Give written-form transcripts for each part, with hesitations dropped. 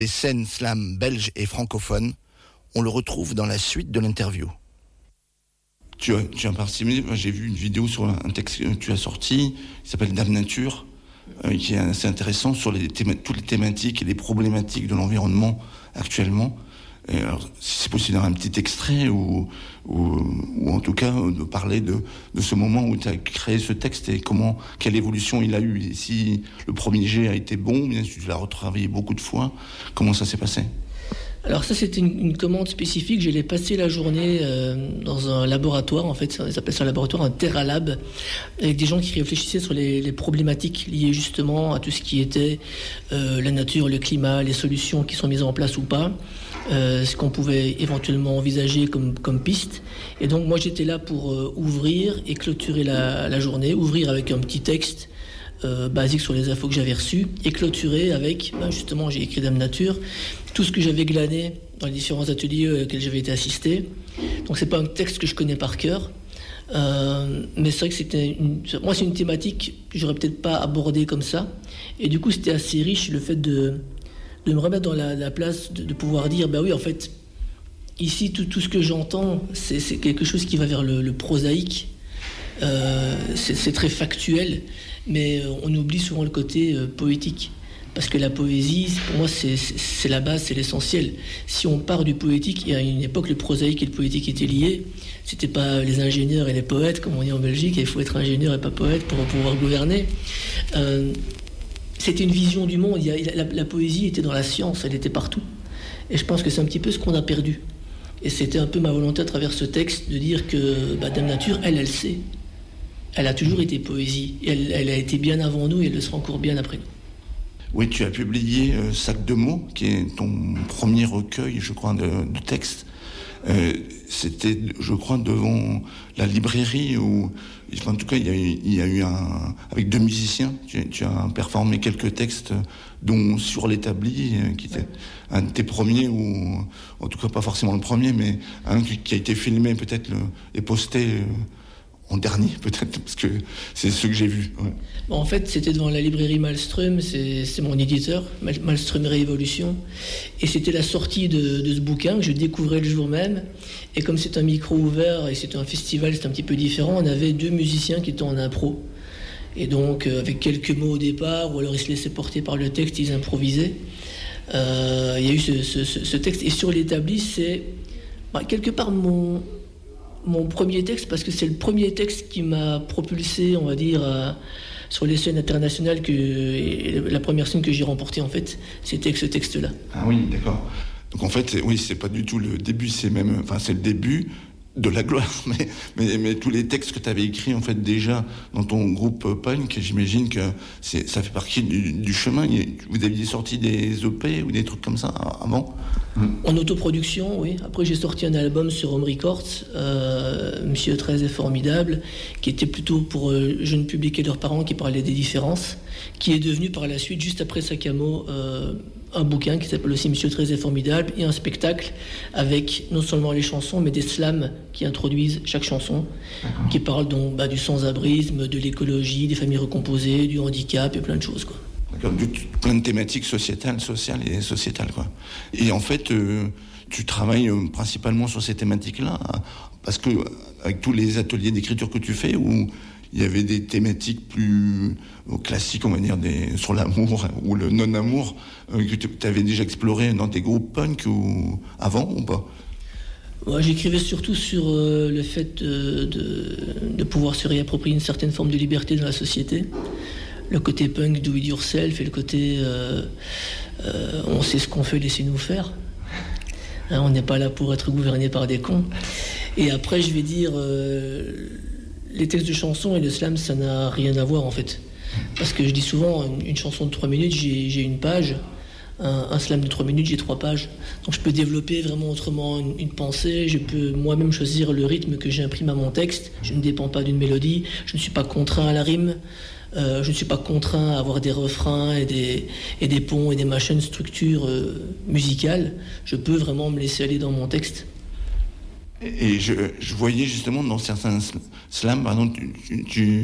Les scènes slam belges et francophones, on le retrouve dans la suite de l'interview. Tu as participé, j'ai vu une vidéo sur un texte que tu as sorti, qui s'appelle Dame Nature, qui est assez intéressant sur toutes les thématiques et les problématiques de l'environnement actuellement. Et alors, si c'est possible, un petit extrait ou en tout cas de parler de ce moment où tu as créé ce texte et quelle évolution il a eu. Et si le premier jet a été bon, bien sûr, tu l'as retravaillé beaucoup de fois, comment ça s'est passé ? Alors ça, c'était une commande spécifique. J'allais passer la journée dans un laboratoire, en fait, ils appellent ça un laboratoire, un TerraLab, avec des gens qui réfléchissaient sur les problématiques liées justement à tout ce qui était la nature, le climat, les solutions qui sont mises en place ou pas, ce qu'on pouvait éventuellement envisager comme piste. Et donc moi, j'étais là pour ouvrir et clôturer la journée, ouvrir avec un petit texte basique sur les infos que j'avais reçues et clôturer avec, justement, j'ai écrit Dame Nature, tout ce que j'avais glané dans les différents ateliers auxquels j'avais été assisté. Donc c'est pas un texte que je connais par cœur, mais c'est vrai que moi c'est une thématique que j'aurais peut-être pas abordée comme ça, et du coup c'était assez riche le fait de me remettre dans la place de pouvoir dire oui, en fait ici tout ce que j'entends c'est quelque chose qui va vers le prosaïque, c'est très factuel, mais on oublie souvent le côté poétique. Parce que la poésie, pour moi, c'est la base, c'est l'essentiel. Si on part du poétique, et à une époque, le prosaïque et le poétique étaient liés. C'était pas les ingénieurs et les poètes, comme on dit en Belgique, il faut être ingénieur et pas poète pour pouvoir gouverner. C'était une vision du monde. La poésie était dans la science, elle était partout. Et je pense que c'est un petit peu ce qu'on a perdu. Et c'était un peu ma volonté à travers ce texte de dire que Dame Nature, elle sait. Elle a toujours été poésie. Elle a été bien avant nous et elle le sera encore bien après nous. Oui, tu as publié Sac de mots, qui est ton premier recueil, je crois, de textes. C'était, je crois, devant la librairie où, en tout cas, il y a eu avec 2 musiciens, tu as performé quelques textes, dont Sur l'établi, qui était un de tes premiers, ou en tout cas pas forcément le premier, mais un qui a été filmé peut-être et posté en dernier peut-être, parce que c'est ce que j'ai vu. Ouais. En fait, c'était devant la librairie Malmström, c'est mon éditeur, Malmström Révolution, et c'était la sortie de ce bouquin que je découvrais le jour même, et comme c'est un micro ouvert et c'est un festival, c'est un petit peu différent, on avait 2 musiciens qui étaient en impro, et donc avec quelques mots au départ, ou alors ils se laissaient porter par le texte, ils improvisaient. Il y a eu ce texte, et Sur l'établi, c'est quelque part mon premier texte, parce que c'est le premier texte qui m'a propulsé, on va dire, sur les scènes internationales, et la première scène que j'ai remportée, en fait, c'était avec ce texte-là. Ah oui, d'accord. Donc en fait, oui, c'est pas du tout le début, c'est le début de la gloire, mais tous les textes que tu avais écrits, en fait, déjà dans ton groupe punk, j'imagine que ça fait partie du chemin. Vous aviez sorti des EP ou des trucs comme ça avant ? En autoproduction, oui. Après, j'ai sorti un album sur Home Records, Monsieur 13 est formidable, qui était plutôt pour jeunes publics et leurs parents, qui parlaient des différences, qui est devenu par la suite, juste après Sakamo, un bouquin qui s'appelle aussi Monsieur 13 est formidable, et un spectacle avec non seulement les chansons, mais des slams qui introduisent chaque chanson, qui parlent donc du sans-abrisme, de l'écologie, des familles recomposées, du handicap et plein de choses, quoi. D'accord, plein de thématiques sociales et sociétales, quoi. Et en fait, tu travailles principalement sur ces thématiques-là, parce que avec tous les ateliers d'écriture que tu fais, où il y avait des thématiques plus classiques, on va dire, sur l'amour ou le non-amour, que tu avais déjà exploré dans tes groupes punk avant ou pas ? Moi, j'écrivais surtout sur le fait de pouvoir se réapproprier une certaine forme de liberté dans la société. Le côté punk, do it yourself, et le côté on sait ce qu'on fait, laissez-nous faire. On n'est pas là pour être gouverné par des cons. Et après, je vais dire, les textes de chansons et le slam, ça n'a rien à voir, en fait. Parce que je dis souvent, une chanson de 3 minutes, j'ai une page. Un slam de 3 minutes, j'ai 3 pages. Donc je peux développer vraiment autrement une pensée, je peux moi-même choisir le rythme que j'imprime à mon texte. Je ne dépends pas d'une mélodie, je ne suis pas contraint à la rime, je ne suis pas contraint à avoir des refrains et des ponts et des machines structures musicales. Je peux vraiment me laisser aller dans mon texte. Et je voyais justement dans certains slams, par exemple,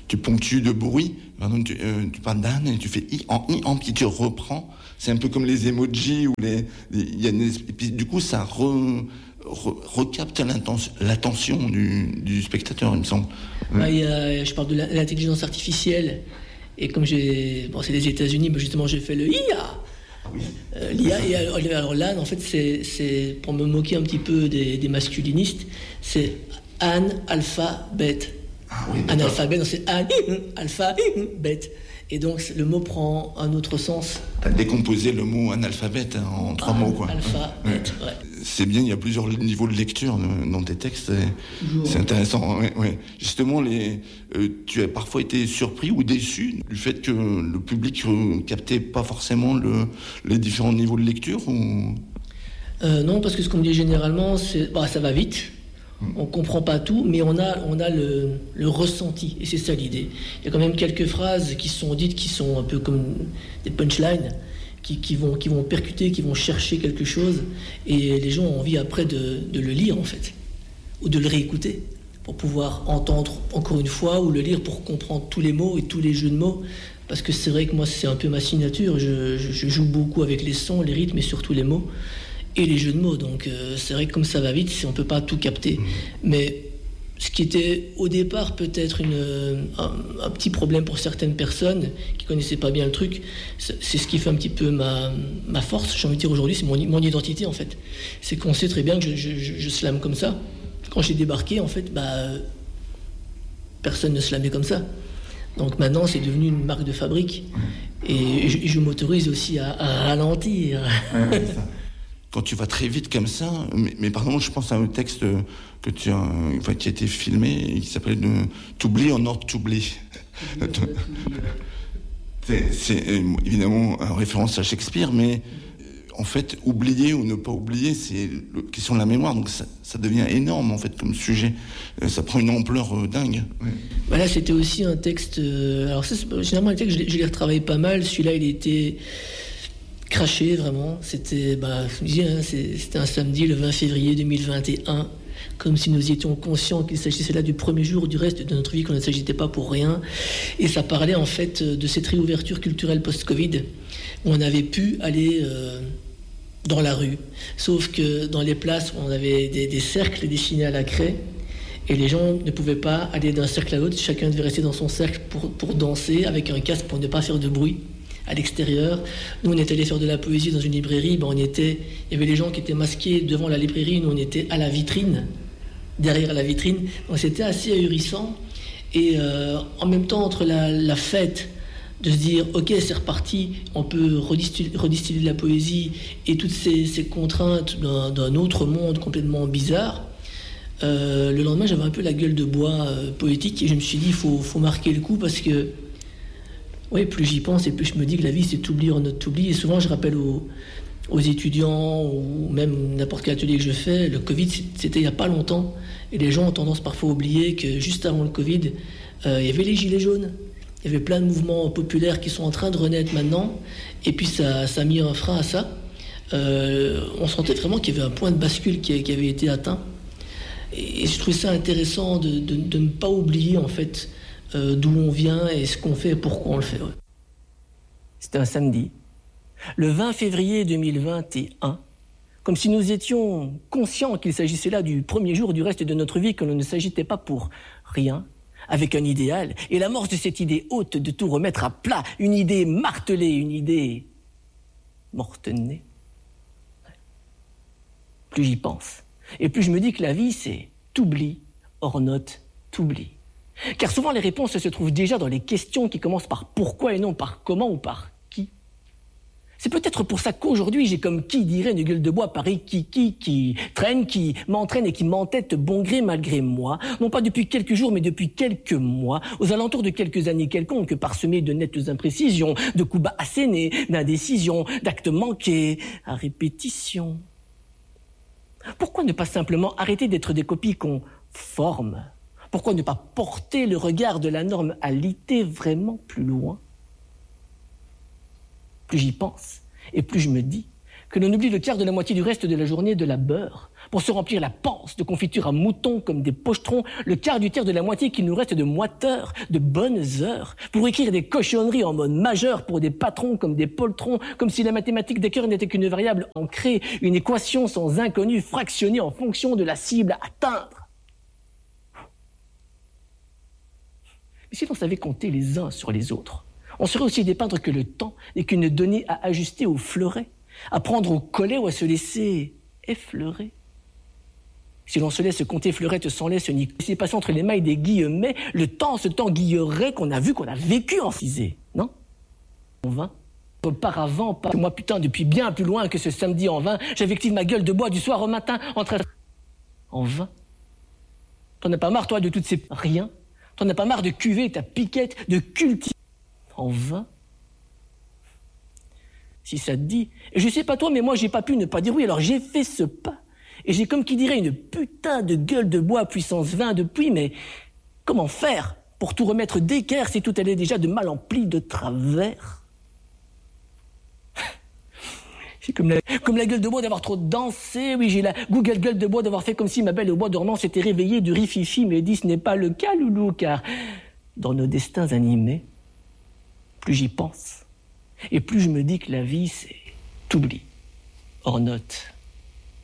tu ponctues de bruit. Par exemple, tu parles d'âne et tu fais i en puis tu reprends. C'est un peu comme les emojis ou et puis du coup ça recapte l'attention du spectateur, il me semble. Je parle de l'intelligence artificielle. Et comme c'est les États-Unis, mais justement j'ai fait le IA. Oui. L'IA, et alors l'âne, en fait, c'est pour me moquer un petit peu des masculinistes, c'est analphabète. Ah oui, analphabète, donc c'est alphabète. Et donc le mot prend un autre sens. Tu as décomposé le mot analphabète en 3 mots, quoi. Alphabète, ouais. C'est bien, il y a plusieurs niveaux de lecture dans tes textes. C'est intéressant. Ouais. Justement, tu as parfois été surpris ou déçu du fait que le public captait pas forcément les différents niveaux de lecture ou... Non, parce que ce qu'on me dit généralement, c'est ça va vite. On comprend pas tout, mais on a le ressenti, et c'est ça l'idée. Il y a quand même quelques phrases qui sont dites qui sont un peu comme des punchlines, qui vont percuter, qui vont chercher quelque chose, et les gens ont envie après de le lire en fait, ou de le réécouter, pour pouvoir entendre encore une fois, ou le lire pour comprendre tous les mots et tous les jeux de mots, parce que c'est vrai que moi c'est un peu ma signature, je joue beaucoup avec les sons, les rythmes et surtout les mots. Et les jeux de mots, donc c'est vrai que comme ça va vite, on ne peut pas tout capter. Mais ce qui était au départ peut-être un petit problème pour certaines personnes qui ne connaissaient pas bien le truc, c'est ce qui fait un petit peu ma force, j'ai envie de dire aujourd'hui, c'est mon identité en fait. C'est qu'on sait très bien que je slame comme ça. Quand j'ai débarqué, en fait, personne ne slamait comme ça. Donc maintenant, c'est devenu une marque de fabrique. Et je m'autorise aussi à ralentir. Ouais, ça. Quand tu vas très vite comme ça, mais pardon, je pense à un texte qui a été filmé et qui s'appelait « T'oublies or not t'oublies ». C'est évidemment une référence à Shakespeare, mais en fait, oublier ou ne pas oublier, c'est la question de la mémoire. Donc ça devient énorme en fait comme sujet. Ça prend une ampleur dingue. Ouais. Là, c'était aussi un texte. Alors ça, généralement, les textes, je les retravaille pas mal. Celui-là, il était craché vraiment. C'était, je me disais, c'était un samedi, le 20 février 2021, comme si nous étions conscients qu'il s'agissait là du premier jour du reste de notre vie, qu'on ne s'agissait pas pour rien. Et ça parlait en fait de cette réouverture culturelle post-Covid, où on avait pu aller dans la rue. Sauf que dans les places où on avait des cercles dessinés à la craie, et les gens ne pouvaient pas aller d'un cercle à l'autre, chacun devait rester dans son cercle pour danser avec un casque pour ne pas faire de bruit à l'extérieur. Nous, on était allés faire de la poésie dans une librairie. Il y avait les gens qui étaient masqués devant la librairie. Nous, on était à la vitrine, derrière la vitrine. Donc, c'était assez ahurissant. Et en même temps, entre la fête, de se dire, ok, c'est reparti, on peut redistiller de la poésie, et toutes ces contraintes d'un autre monde complètement bizarre, le lendemain, j'avais un peu la gueule de bois poétique, et je me suis dit, il faut marquer le coup, parce que oui, plus j'y pense et plus je me dis que la vie c'est t'oublier ou ne t'oublier. Et souvent je rappelle aux étudiants ou même n'importe quel atelier que je fais, le Covid c'était il n'y a pas longtemps et les gens ont tendance parfois à oublier que juste avant le Covid, il y avait les gilets jaunes. Il y avait plein de mouvements populaires qui sont en train de renaître maintenant et puis ça a mis un frein à ça. On sentait vraiment qu'il y avait un point de bascule qui avait été atteint. Et je trouvais ça intéressant de ne pas oublier en fait d'où on vient et ce qu'on fait et pourquoi on le fait. Ouais. C'était un samedi, le 20 février 2021, comme si nous étions conscients qu'il s'agissait là du premier jour du reste de notre vie, que l'on ne s'agitait pas pour rien, avec un idéal, et l'amorce de cette idée haute de tout remettre à plat, une idée martelée, une idée morte-née. Ouais. Plus j'y pense, et plus je me dis que la vie c'est t'oublies, or not t'oublies. Car souvent les réponses se trouvent déjà dans les questions qui commencent par pourquoi et non par comment ou par qui. C'est peut-être pour ça qu'aujourd'hui j'ai comme qui dirait une gueule de bois pareil qui traîne, qui m'entraîne et qui m'entête bon gré malgré moi, non pas depuis quelques jours mais depuis quelques mois, aux alentours de quelques années quelconques, parsemées de nettes imprécisions, de coups bas assénés, d'indécisions, d'actes manqués, à répétition. Pourquoi ne pas simplement arrêter d'être des copies qu'on forme ? Pourquoi ne pas porter le regard de la normalité vraiment plus loin ? Plus j'y pense, et plus je me dis que l'on oublie le quart de la moitié du reste de la journée de la beurre, pour se remplir la panse de confiture à mouton comme des pochetrons, le quart du tiers de la moitié qu'il nous reste de moiteurs, de bonnes heures, pour écrire des cochonneries en mode majeur pour des patrons comme des poltrons, comme si la mathématique des cœurs n'était qu'une variable ancrée, une équation sans inconnu fractionnée en fonction de la cible à atteindre. Mais si l'on savait compter les uns sur les autres, on saurait aussi dépeindre que le temps n'est qu'une donnée à ajuster au fleuret, à prendre au collet ou à se laisser effleurer. Si l'on se laisse compter fleurette sans laisse ni laisser passer entre les mailles des guillemets, le temps se tanguillerait qu'on a vu, qu'on a vécu en cisé, non? En vain. Auparavant, pas moi putain, depuis bien plus loin que ce samedi en vain, j'invective ma gueule de bois du soir au matin, en vain. T'en as pas marre, toi, de toutes ces rien? T'en as pas marre de cuver ta piquette, de cultiver en vain? Si ça te dit, et je sais pas toi, mais moi j'ai pas pu ne pas dire oui, alors j'ai fait ce pas. Et j'ai comme qui dirait une putain de gueule de bois puissance 20 depuis, mais comment faire pour tout remettre d'équerre si tout allait déjà de mal en pli de travers? C'est comme la gueule de bois d'avoir trop dansé, oui, j'ai la Google gueule de bois d'avoir fait comme si ma belle au bois dormant s'était réveillée du rififi, mais dit ce n'est pas le cas, loulou, car dans nos destins animés, plus j'y pense, et plus je me dis que la vie, c'est t'oublies. Hors note.